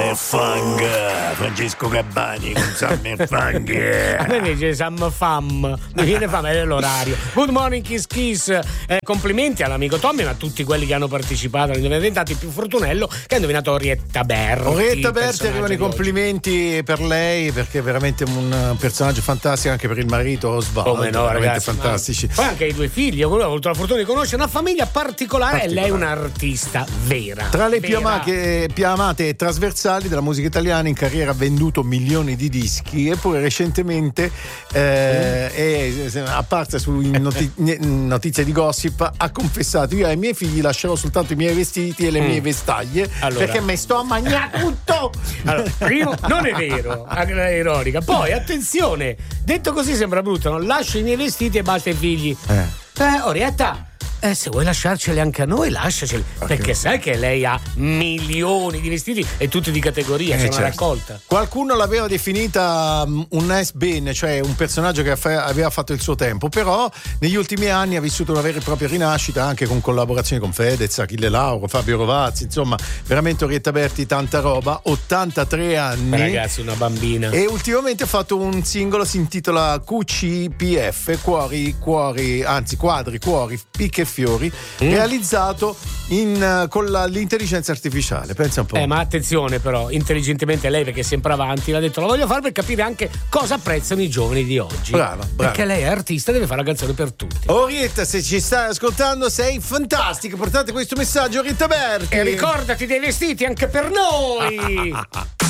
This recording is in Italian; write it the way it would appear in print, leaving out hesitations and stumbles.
Summer Funk, Francesco Gabbani con Summer Funk. A me dice Summer Fam, mi viene fame l'orario. Good morning Kiss Kiss, complimenti all'amico Tommy, ma a tutti quelli che hanno partecipato diventati più fortunello che ha indovinato Orietta Berti. Orietta Berti, arrivano i complimenti per lei, perché è veramente un personaggio fantastico, anche per il marito Osvaldo. Come no, ragazzi, fantastici. Poi anche i due figli, io ho avuto la fortuna di conoscere una famiglia particolare e lei è un'artista vera. Tra le più amate e trasversali della musica italiana, in carriera ha venduto milioni di dischi, eppure recentemente è apparsa su notizie di gossip, ha confessato: io ai miei figli lascerò soltanto i miei vestiti e le mie vestaglie, perché me sto a mangiare tutto. Allora, primo, non è vero, è ironica. Poi attenzione, detto così sembra brutto, no? Lascio i miei vestiti e basta i figli. Orietta, se vuoi lasciarceli anche a noi, lasciaceli, perché sai che lei ha milioni di vestiti e tutti di categoria, c'è una raccolta. Qualcuno l'aveva definita un has-been, cioè un personaggio che aveva fatto il suo tempo, però negli ultimi anni ha vissuto una vera e propria rinascita, anche con collaborazioni con Fedez, Achille Lauro, Fabio Rovazzi, insomma veramente Orietta Berti, tanta roba. 83 anni, ragazzi, una bambina, e ultimamente ha fatto un singolo, si intitola QCPF, quadri, cuori, picche e fiori, realizzato con l'intelligenza artificiale. Pensa un po'. Ma attenzione, però, intelligentemente lei, perché è sempre avanti, l'ha detto: lo voglio fare per capire anche cosa apprezzano i giovani di oggi. Brava. Perché lei è artista, deve fare la canzone per tutti. Orietta, se ci stai ascoltando, sei fantastica. Portate questo messaggio a Orietta Berti. E ricordati dei vestiti anche per noi.